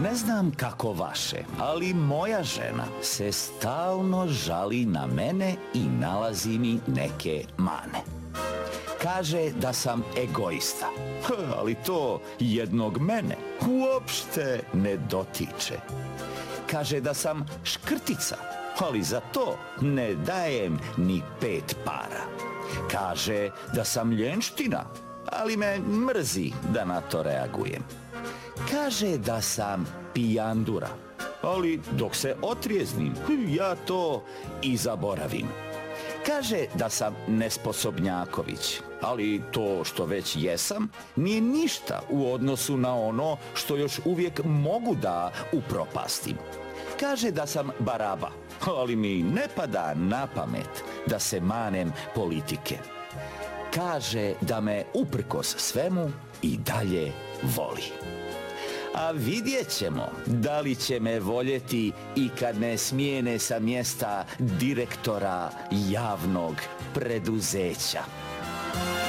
Ne znam kako vaše, ali moja žena se stalno žali na mene i nalazi mi neke mane. Kaže da sam egoista, ali to jednog mene uopšte ne dotiče. Kaže da sam škrtica, ali za to ne dajem ni 5 para. Kaže da sam ljenština, ali me mrzi da na to reagujem. Kaže da sam pijandura, ali dok se otrijeznim, ja to i zaboravim. Kaže da sam nesposobnjaković, ali to što već jesam nije ništa u odnosu na ono što još uvijek mogu da upropastim. Kaže da sam baraba, ali mi ne pada na pamet da se manem politike. Kaže da me uprkos svemu i dalje voli. A vidjet ćemo da li će me voljeti i kad me smijene sa mjesta direktora javnog preduzeća.